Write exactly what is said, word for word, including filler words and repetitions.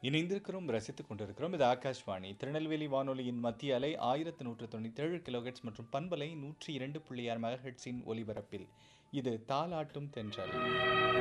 இணைந்திருக்கிறோம், ரசித்துக் கொண்டிருக்கிறோம். இது ஆகாஷ்வாணி திருநெல்வேலி வானொலியின் மத்திய அலை ஆயிரத்து நூற்று தொண்ணூற்றி ஏழு கிலோஹெட்ஸ் மற்றும் பண்பலை நூற்றி இரண்டு புள்ளி ஆறு மெகாஹெட்ஸின் ஒலிபரப்பில் இது தாலாட்டும் தென்றல்.